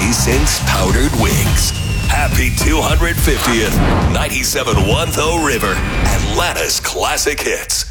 since Powdered Wings. Happy 250th, 97.1 The River, Atlanta's classic hits.